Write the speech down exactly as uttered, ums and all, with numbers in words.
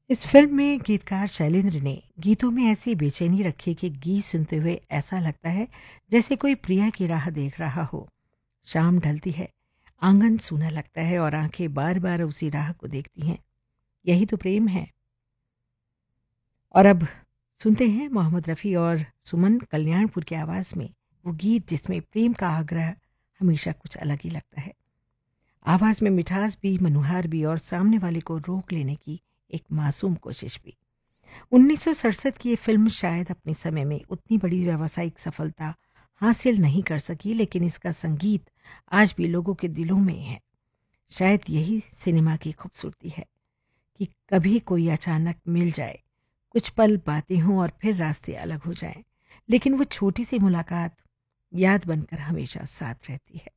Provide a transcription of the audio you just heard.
इस फिल्म में गीतकार शैलेंद्र ने गीतों में ऐसी बेचैनी रखी कि गीत सुनते हुए ऐसा लगता है जैसे कोई प्रिया की राह देख रहा हो। शाम ढलती है, आंगन सूना लगता है और आंखें बार बार उसी राह को देखती हैं। यही तो प्रेम है। और अब सुनते हैं मोहम्मद रफ़ी और सुमन कल्याणपुर की आवाज़ में वो गीत जिसमें प्रेम का आग्रह हमेशा कुछ अलग ही लगता है। आवाज़ में मिठास भी, मनुहार भी और सामने वाले को रोक लेने की एक मासूम कोशिश भी। उन्नीस सौ सड़सठ की ये फिल्म शायद अपने समय में उतनी बड़ी व्यावसायिक सफलता हासिल नहीं कर सकी, लेकिन इसका संगीत आज भी लोगों के दिलों में है। शायद यही सिनेमा की खूबसूरती है कि कभी कोई अचानक मिल जाए, कुछ पल बातें हों और फिर रास्ते अलग हो जाएं, लेकिन वो छोटी सी मुलाकात याद बनकर हमेशा साथ रहती है।